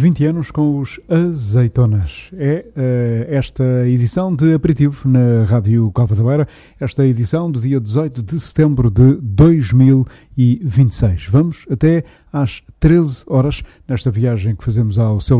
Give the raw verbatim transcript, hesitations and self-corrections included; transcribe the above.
vinte anos com os Azeitonas. É uh, esta edição de aperitivo na Rádio Calva da Beira, esta edição do dia dezoito de setembro de dois mil e vinte e seis. Vamos até às treze horas nesta viagem que fazemos ao seu